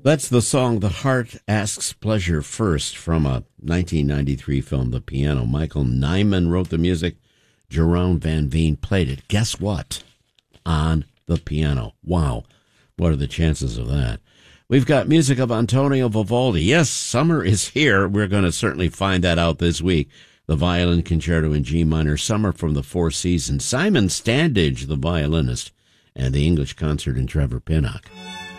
That's the song "The Heart Asks Pleasure First" from a 1993 film, The Piano. Michael Nyman wrote the music. Jerome Van Veen played it. Guess what? On the piano. Wow. What are the chances of that? We've got music of Antonio Vivaldi. Yes, summer is here. We're going to certainly find that out this week. The Violin Concerto in G minor, Summer from the Four Seasons. Simon Standage, the violinist, and the English Concert in Trevor Pinnock.